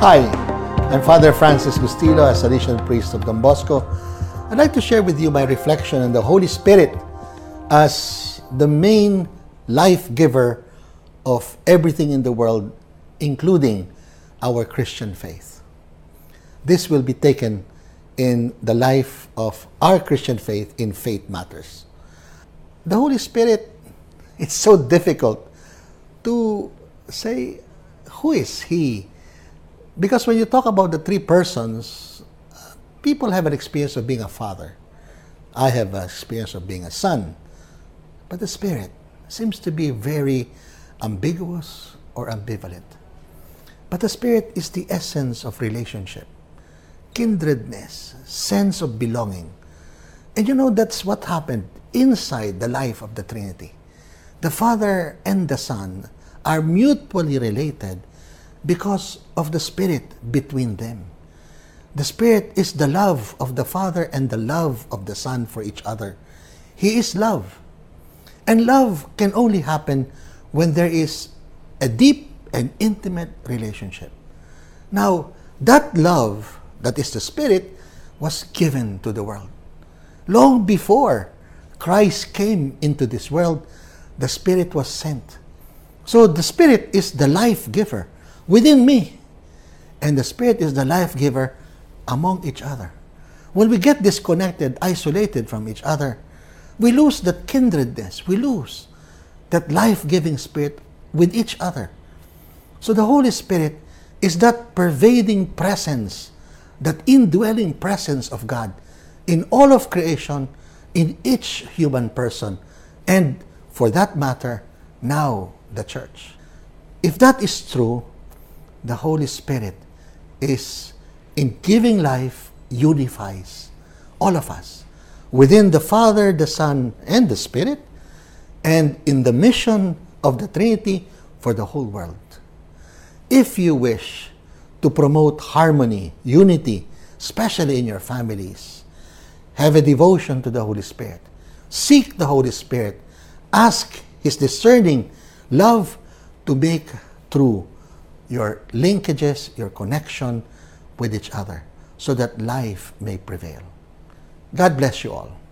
Hi, I'm Father Francis Gustilo, Salesian Priest of Don Bosco. I'd like to share with you my reflection on the Holy Spirit as the main life giver of everything in the world, including our Christian faith. This will be taken in the life of our Christian faith in Faith Matters. The Holy Spirit, it's so difficult to say, who is He? Because when you talk about the three persons, people have an experience of being a father. I have an experience of being a son. But the Spirit seems to be very ambiguous or ambivalent. But the Spirit is the essence of relationship, kindredness, sense of belonging. And you know, that's what happened inside the life of the Trinity. The Father and the Son are mutually related because of the Spirit between them. The Spirit is the love of the Father and the love of the Son for each other. He is love. And love can only happen when there is a deep and intimate relationship. Now, that love, that is the Spirit, was given to the world. Long before Christ came into this world, the Spirit was sent. So the Spirit is the life giver within me. And the Spirit is the life giver among each other. When we get disconnected, isolated from each other, we lose that kindredness. We lose that life-giving Spirit with each other. So the Holy Spirit is that pervading presence, that indwelling presence of God in all of creation, in each human person, and for that matter, now the church. If that is true, the Holy Spirit is, in giving life, unifies all of us within the Father, the Son, and the Spirit, and in the mission of the Trinity for the whole world. If you wish to promote harmony, unity, especially in your families, have a devotion to the Holy Spirit. Seek the Holy Spirit. Ask His discerning love to make true your linkages, your connection with each other, so that life may prevail. God bless you all.